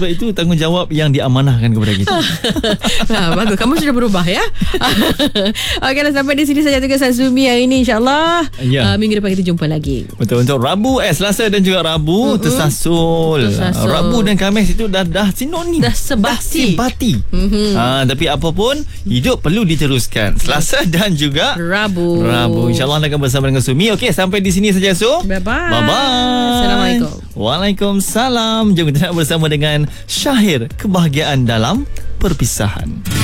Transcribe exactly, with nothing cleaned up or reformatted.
Sebab itu tanggungjawab yang diamanahkan kepada kita. Ha, bagus, kamu sudah berubah ya. Okeylah, sampai di sini saja tugas Azumi hari ini, insyaAllah. Ya. uh, Minggu depan kita jumpa lagi. Betul, untuk Rabu, eh Selasa dan juga Rabu, mm-hmm. tersasul. tersasul Rabu dan Khamis itu dah dah sinonim, dah sebati, dah sebati. mm-hmm. ha, Tapi apapun, hidup perlu diteruskan. Selasa dan juga Rabu. Rabu InsyaAllah anda akan bersama dengan Sumi. Okey, sampai di sini saja So. Bye-bye. Bye-bye. Assalamualaikum. Waalaikumsalam. Jom kita nak bersama dengan Syahir, kebahagiaan dalam perpisahan.